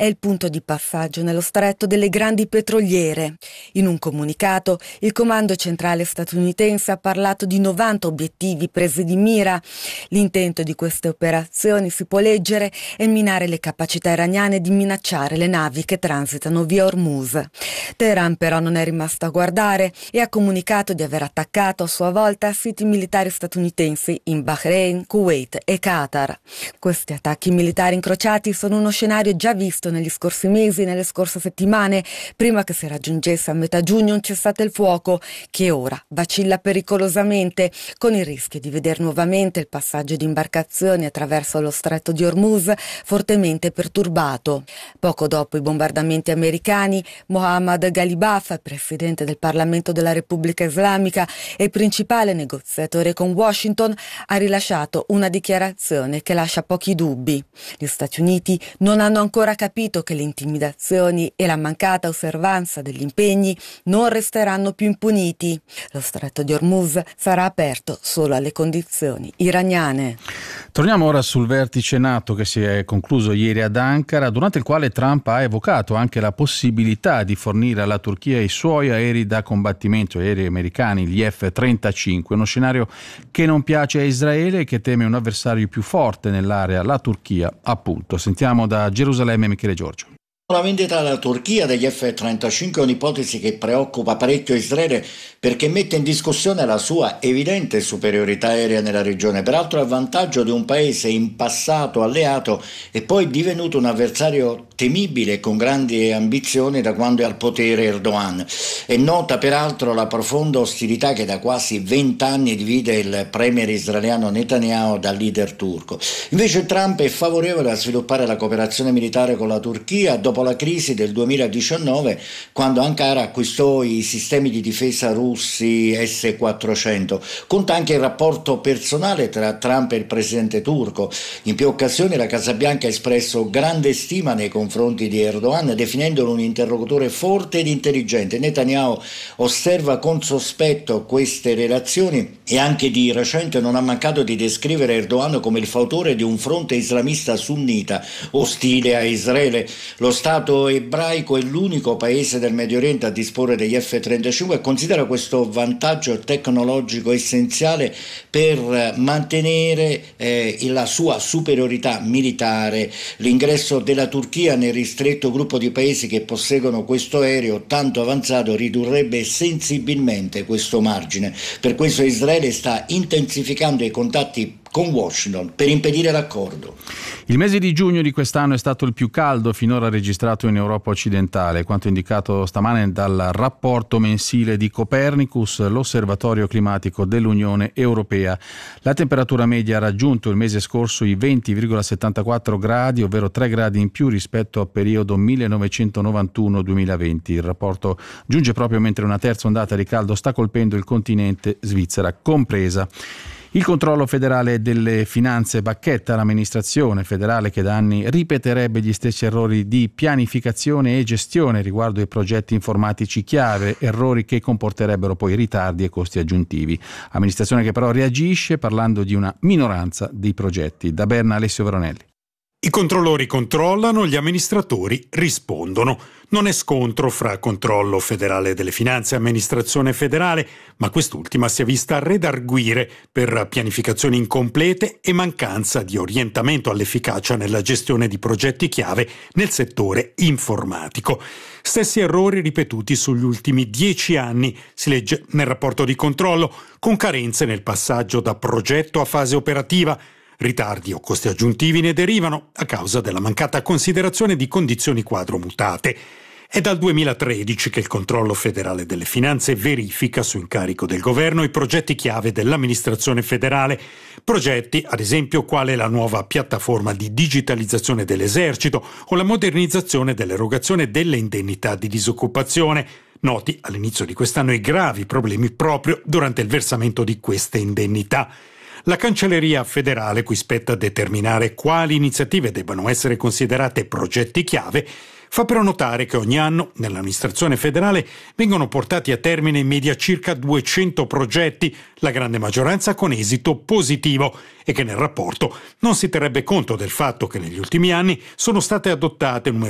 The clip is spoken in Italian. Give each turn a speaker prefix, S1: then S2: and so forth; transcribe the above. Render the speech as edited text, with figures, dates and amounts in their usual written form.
S1: è il punto di passaggio nello stretto delle grandi petroliere. In un comunicato, il comando centrale statunitense ha parlato di 90 obiettivi presi di mira. L'intento di queste operazioni, si può leggere, è minare le capacità iraniane di minacciare le navi che transitano via Hormuz. Teheran però non è rimasta a guardare e ha comunicato di aver attaccato a sua volta siti militari statunitensi in Bahrain, Kuwait e Qatar. Questi attacchi militari incrociati sono uno scenario già visto negli scorsi mesi, nelle scorse settimane, prima che si raggiungesse a metà giugno un cessate il fuoco che ora vacilla pericolosamente, con il rischio di vedere nuovamente il passaggio di imbarcazioni attraverso lo stretto di Hormuz fortemente perturbato. Poco dopo i bombardamenti americani, Mohammad Ghalibaf, presidente del Parlamento della Repubblica Islamica e principale negoziatore con Washington, ha rilasciato una dichiarazione che lascia pochi dubbi. Gli Stati Uniti non hanno ancora capito che le intimidazioni e la mancata osservanza degli impegni non resteranno più impuniti. Lo stretto di Hormuz sarà aperto solo alle condizioni iraniane.
S2: Torniamo ora sul vertice NATO che si è concluso ieri ad Ankara, durante il quale Trump ha evocato anche la possibilità di fornire alla Turchia i suoi aerei da combattimento, aerei americani, gli F-35, uno scenario che non piace a Israele e che teme un avversario più forte nell'area, la Turchia, appunto. Sentiamo da Gerusalemme Michele Giorgio.
S3: La vendita alla Turchia degli F-35 è un'ipotesi che preoccupa parecchio Israele perché mette in discussione la sua evidente superiorità aerea nella regione, peraltro a vantaggio di un paese in passato alleato e poi divenuto un avversario temibile e con grandi ambizioni da quando è al potere Erdogan. È nota peraltro la profonda ostilità che da quasi 20 anni divide il premier israeliano Netanyahu dal leader turco. Invece Trump è favorevole a sviluppare la cooperazione militare con la Turchia dopo la crisi del 2019, quando Ankara acquistò i sistemi di difesa russi S-400. Conta anche il rapporto personale tra Trump e il presidente turco. In più occasioni la Casa Bianca ha espresso grande stima nei confronti di Erdogan, definendolo un interlocutore forte ed intelligente. Netanyahu osserva con sospetto queste relazioni e anche di recente non ha mancato di descrivere Erdogan come il fautore di un fronte islamista sunnita ostile a Israele. Lo Stato ebraico è l'unico paese del Medio Oriente a disporre degli F-35 e considera questo vantaggio tecnologico essenziale per mantenere la sua superiorità militare. L'ingresso della Turchia nel ristretto gruppo di paesi che posseggono questo aereo tanto avanzato ridurrebbe sensibilmente questo margine. Per questo Israele sta intensificando i contatti con Washington per impedire l'accordo.
S2: Il mese di giugno di quest'anno è stato il più caldo finora registrato in Europa occidentale, quanto indicato stamane dal rapporto mensile di Copernicus, l'osservatorio climatico dell'Unione Europea. La temperatura media ha raggiunto il mese scorso i 20,74 gradi, ovvero 3 gradi in più rispetto al periodo 1991-2020. Il rapporto giunge proprio mentre una terza ondata di caldo sta colpendo il continente, Svizzera compresa. Il controllo federale delle finanze bacchetta l'amministrazione federale che da anni ripeterebbe gli stessi errori di pianificazione e gestione riguardo ai progetti informatici chiave, errori che comporterebbero poi ritardi e costi aggiuntivi. Amministrazione che però reagisce parlando di una minoranza di progetti. Da Berna Alessio Veronelli.
S4: I controllori controllano, gli amministratori rispondono. Non è scontro fra controllo federale delle finanze e amministrazione federale, ma quest'ultima si è vista redarguire per pianificazioni incomplete e mancanza di orientamento all'efficacia nella gestione di progetti chiave nel settore informatico. Stessi errori ripetuti sugli ultimi 10 anni, si legge nel rapporto di controllo, con carenze nel passaggio da progetto a fase operativa. Ritardi o costi aggiuntivi ne derivano a causa della mancata considerazione di condizioni quadro mutate. È dal 2013 che il controllo federale delle finanze verifica su incarico del governo i progetti chiave dell'amministrazione federale. Progetti, ad esempio, quale la nuova piattaforma di digitalizzazione dell'esercito o la modernizzazione dell'erogazione delle indennità di disoccupazione. Noti all'inizio di quest'anno i gravi problemi proprio durante il versamento di queste indennità. La Cancelleria federale, cui spetta determinare quali iniziative debbano essere considerate progetti chiave, fa però notare che ogni anno nell'amministrazione federale vengono portati a termine in media circa 200 progetti, la grande maggioranza con esito positivo, e che nel rapporto non si terrebbe conto del fatto che negli ultimi anni sono state adottate numerose